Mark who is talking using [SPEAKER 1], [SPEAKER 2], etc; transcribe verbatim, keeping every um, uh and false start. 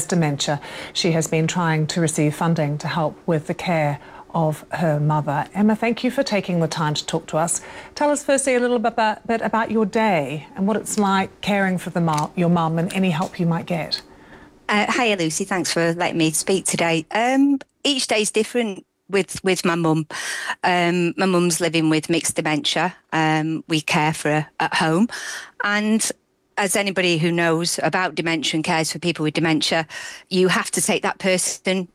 [SPEAKER 1] has dementia. She has been trying to receive funding to help with the care of her mother. Emma, thank you for taking the time to talk to us. Tell us firstly a little bit about, bit about your day and what it's like caring for the mum, your mum, and any help you might get.
[SPEAKER 2] Uh, hiya, Lucy. Thanks for letting me speak today. Um, each day's different with with my mum. Um, my mum's living with mixed dementia. Um, we care for her at home, and as anybody who knows about dementia and cares for people with dementia, you have to take that person